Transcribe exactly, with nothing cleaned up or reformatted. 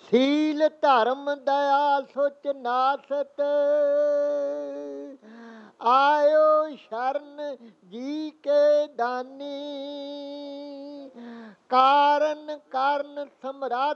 ਸੀਲ ਧਰਮ ਦਇਆ ਸੁਚ ਨਾਸਤ, ਆਇਓ ਸ਼ਰਨ ਜੀ ਕੇ ਦਾਨੀ। ਕਾਰਨ ਕਰਨ ਸਮਰਾਟ